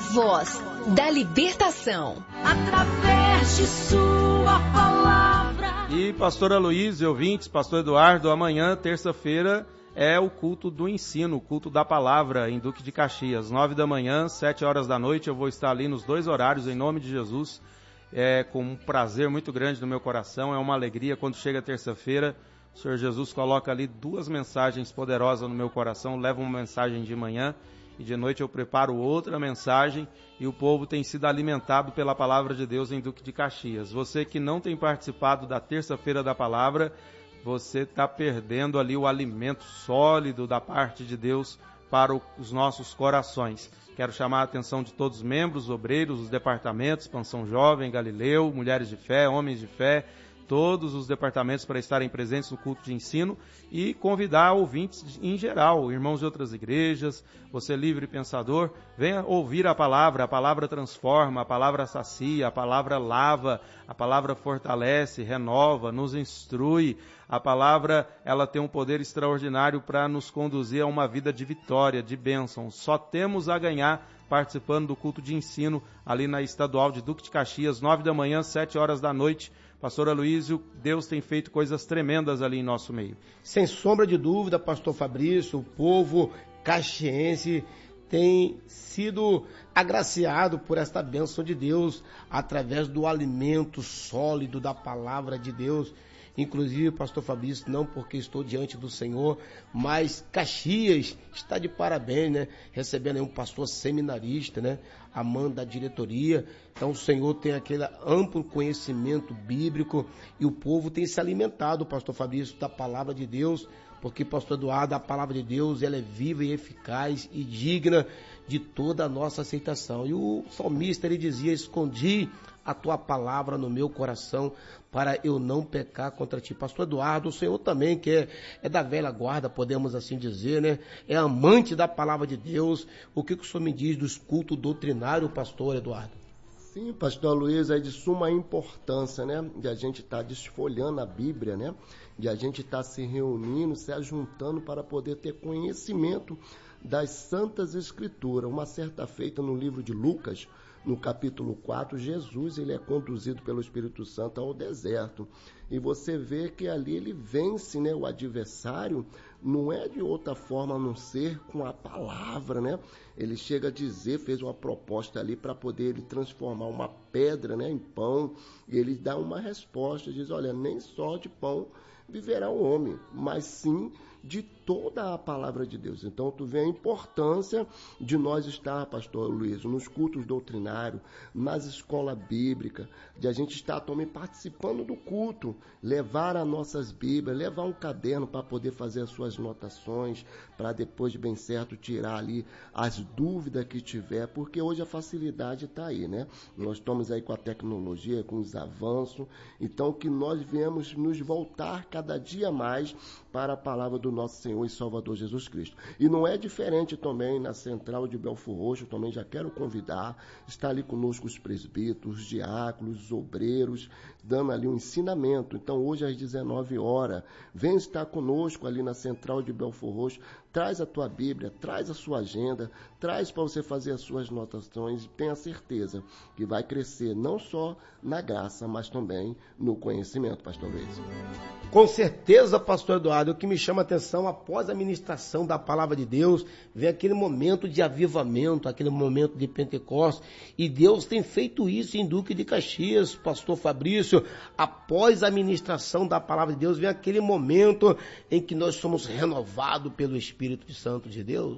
voz da libertação. Através de sua palavra. E pastor Aloysio, ouvintes, pastor Eduardo, amanhã, terça-feira, é o culto do ensino, o culto da palavra em Duque de Caxias. 9 da manhã, 7 horas da noite, eu vou estar ali nos 2 horários, em nome de Jesus. É com um prazer muito grande no meu coração, é uma alegria quando chega terça-feira. O Senhor Jesus coloca ali 2 mensagens poderosas no meu coração, leva uma mensagem de manhã e de noite eu preparo outra mensagem e o povo tem sido alimentado pela palavra de Deus em Duque de Caxias. Você que não tem participado da terça-feira da palavra, você está perdendo ali o alimento sólido da parte de Deus para os nossos corações. Quero chamar a atenção de todos os membros, obreiros, os departamentos, Expansão Jovem, Galileu, Mulheres de Fé, Homens de Fé, todos os departamentos para estarem presentes no culto de ensino e convidar ouvintes em geral, irmãos de outras igrejas, você livre pensador, venha ouvir a palavra transforma, a palavra sacia, a palavra lava, a palavra fortalece, renova, nos instrui. A palavra, ela tem um poder extraordinário para nos conduzir a uma vida de vitória, de bênção. Só temos a ganhar participando do culto de ensino ali na Estadual de Duque de Caxias, 9 da manhã, 7 horas da noite. Pastor Aloysio, Deus tem feito coisas tremendas ali em nosso meio. Sem sombra de dúvida, pastor Fabrício, o povo caxiense tem sido agraciado por esta bênção de Deus através do alimento sólido da palavra de Deus. Inclusive, pastor Fabrício, não porque estou diante do Senhor, mas Caxias está de parabéns, né? Recebendo aí um pastor seminarista, né? A mão da diretoria. Então o Senhor tem aquele amplo conhecimento bíblico e o povo tem se alimentado, pastor Fabrício, da palavra de Deus, porque, pastor Eduardo, a palavra de Deus, ela é viva e eficaz e digna de toda a nossa aceitação. E o salmista, ele dizia: escondi a tua palavra no meu coração para eu não pecar contra ti. Pastor Eduardo, o Senhor também, que é da velha guarda, podemos assim dizer, né? É amante da palavra de Deus. O que o Senhor me diz dos cultos doutrinários, pastor Eduardo? Sim, pastor Luiz, é de suma importância, né? De a gente estar desfolhando a Bíblia, né? De a gente estar se reunindo, se ajuntando para poder ter conhecimento das Santas Escrituras. Uma certa feita no livro de Lucas, no capítulo 4, Jesus ele é conduzido pelo Espírito Santo ao deserto. E você vê que ali ele vence, né, o adversário, não é de outra forma a não ser com a palavra, né? Ele chega a dizer, fez uma proposta ali para poder ele transformar uma pedra, né, em pão. E ele dá uma resposta, diz: olha, nem só de pão viverá o homem, mas sim de toda a palavra de Deus. Então, tu vê a importância de nós estar, pastor Luiz, nos cultos doutrinários, nas escolas bíblicas, de a gente estar também participando do culto, levar as nossas Bíblias, levar um caderno para poder fazer as suas anotações, para depois, bem certo, tirar ali as dúvidas que tiver, porque hoje a facilidade está aí, né? Nós estamos aí com a tecnologia, com os avanços, então que nós viemos nos voltar cada dia mais para a palavra do nosso Senhor e Salvador Jesus Cristo. E não é diferente também na Central de Belfor Roxo, também já quero convidar, está ali conosco os presbíteros, os diáconos, os obreiros, dando ali um ensinamento. Então hoje às 19 horas, vem estar conosco ali na Central de Belfor Roxo, traz a tua Bíblia, traz a sua agenda, traz para você fazer as suas anotações, tenha certeza que vai crescer não só na graça, mas também no conhecimento, pastor Luiz. Com certeza, pastor Eduardo, o que me chama a atenção, após a ministração da palavra de Deus, vem aquele momento de avivamento, aquele momento de Pentecostes, e Deus tem feito isso em Duque de Caxias, pastor Fabrício. Após a ministração da palavra de Deus, vem aquele momento em que nós somos renovados pelo Espírito Santo de Deus.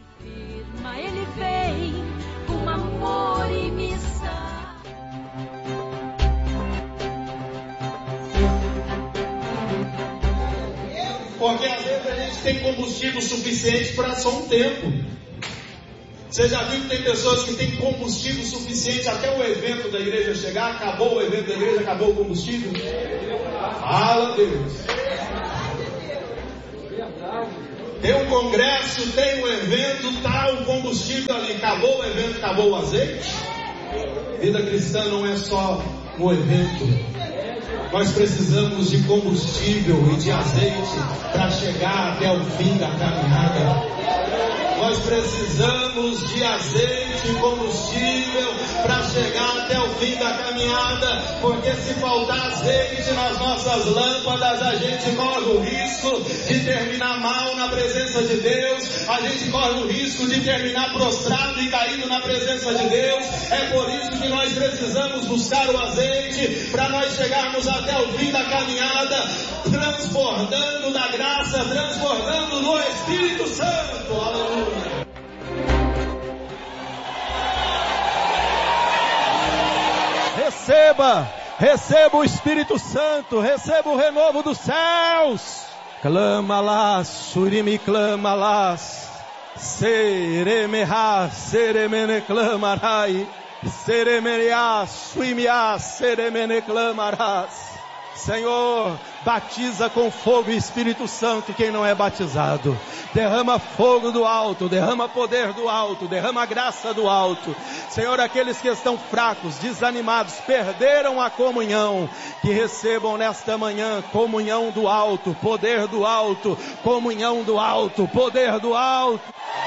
Ele vem com amor e missão. Porque às vezes a gente tem combustível suficiente para só um tempo. Você já viu que tem pessoas que têm combustível suficiente até o evento da igreja chegar, acabou o evento da igreja, acabou o combustível? Fala, Deus. Tem um congresso, tem um evento, tá o combustível ali, acabou o evento, acabou o azeite. Vida cristã não é só um evento. Nós precisamos de combustível e de azeite para chegar até o fim da caminhada. Nós precisamos de azeite e combustível para chegar até o fim da caminhada, porque se faltar azeite nas nossas lâmpadas, a gente corre o risco de terminar mal na presença de Deus, a gente corre o risco de terminar prostrado e caído na presença de Deus. É por isso que nós precisamos buscar o azeite, para nós chegarmos até o fim da caminhada, transbordando da graça, transbordando no Espírito Santo. Aleluia. Receba o Espírito Santo, receba o renovo dos céus. Clama-las, surimi clama-las, seremehá, seremene clamarai, seremeniá, suimiá, seremene clamarás. Senhor, batiza com fogo e Espírito Santo quem não é batizado. Derrama fogo do alto, derrama poder do alto, derrama graça do alto. Senhor, aqueles que estão fracos, desanimados, perderam a comunhão, que recebam nesta manhã comunhão do alto, poder do alto, comunhão do alto, poder do alto.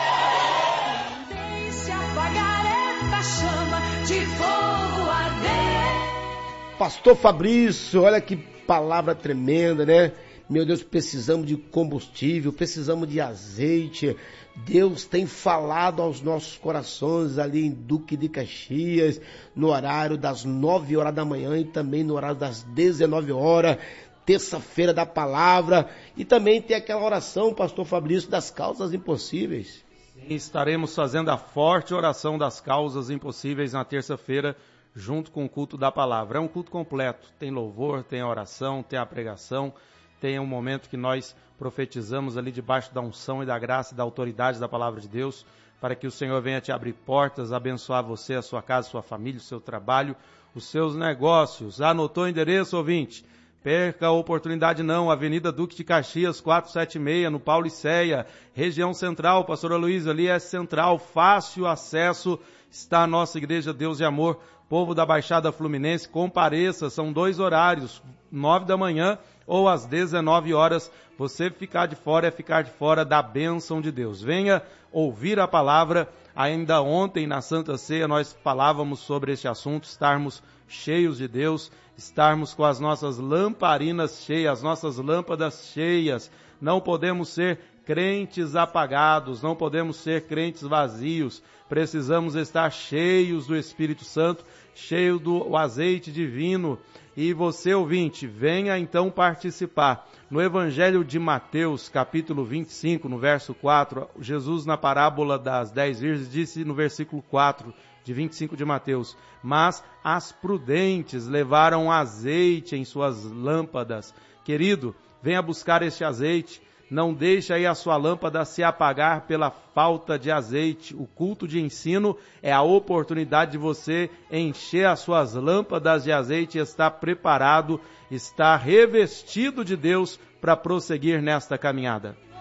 Deixe apagar essa chama de fogo arder. Pastor Fabrício, olha que palavra tremenda, né? Meu Deus, precisamos de combustível, precisamos de azeite. Deus tem falado aos nossos corações ali em Duque de Caxias, no horário das 9 horas da manhã e também no horário das 19 horas, terça-feira da palavra. E também tem aquela oração, Pastor Fabrício, das causas impossíveis. E estaremos fazendo a forte oração das causas impossíveis na terça-feira, junto com o culto da palavra. É um culto completo, tem louvor, tem a oração, tem a pregação, tem um momento que nós profetizamos ali debaixo da unção e da graça e da autoridade da palavra de Deus, para que o Senhor venha te abrir portas, abençoar você, a sua casa, a sua família, o seu trabalho, os seus negócios. Anotou o endereço, ouvinte? Perca a oportunidade não, Avenida Duque de Caxias, 476, no Paulicéia, região central. Pastor Aloysio, ali é central, fácil acesso, está a nossa igreja Deus e Amor. Povo da Baixada Fluminense, compareça, são 2 horários, 9 da manhã ou às 19 horas. Você ficar de fora é ficar de fora da bênção de Deus. Venha ouvir a palavra. Ainda ontem na Santa Ceia nós falávamos sobre este assunto, estarmos cheios de Deus, estarmos com as nossas lamparinas cheias, as nossas lâmpadas cheias. Não podemos ser crentes apagados, não podemos ser crentes vazios. Precisamos estar cheios do Espírito Santo, cheio do azeite divino. E você, ouvinte, venha então participar. No Evangelho de Mateus, capítulo 25, no verso 4, Jesus, na parábola das 10 virgens, disse no versículo 4 de 25 de Mateus: mas as prudentes levaram azeite em suas lâmpadas. Querido, venha buscar este azeite. Não deixe aí a sua lâmpada se apagar pela falta de azeite. O culto de ensino é a oportunidade de você encher as suas lâmpadas de azeite e estar preparado, estar revestido de Deus para prosseguir nesta caminhada.